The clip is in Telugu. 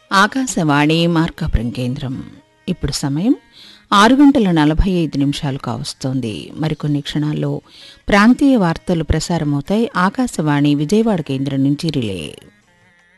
ఆకాశవాణి మార్కాపురం కేంద్రం. ఇప్పుడు సమయం 6:45 కావస్తోంది. మరికొన్ని క్షణాల్లో ప్రాంతీయ వార్తలు ప్రసారమవుతాయి. ఆకాశవాణి విజయవాడ కేంద్రం నుంచి రిలే.